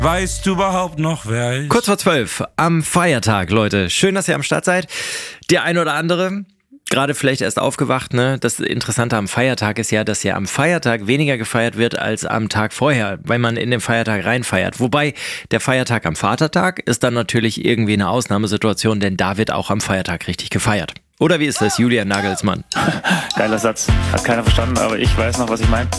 Weißt du überhaupt noch, wer ich? Kurz vor 12 am Feiertag, Leute. Schön, dass ihr am Start seid. Der ein oder andere, gerade vielleicht erst aufgewacht, ne? Das Interessante am Feiertag ist ja, dass ja am Feiertag weniger gefeiert wird als am Tag vorher, weil man in den Feiertag reinfeiert. Wobei der Feiertag am Vatertag ist dann natürlich irgendwie eine Ausnahmesituation, denn da wird auch am Feiertag richtig gefeiert. Oder wie ist das, Julian Nagelsmann? Geiler Satz. Hat keiner verstanden, aber ich weiß noch, was ich meine.